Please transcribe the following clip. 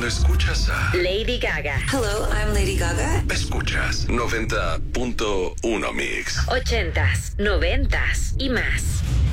Cuando escuchas a Lady Gaga. Hello, I'm Lady Gaga. Escuchas 90.1 Mix. 80s, 90s y más.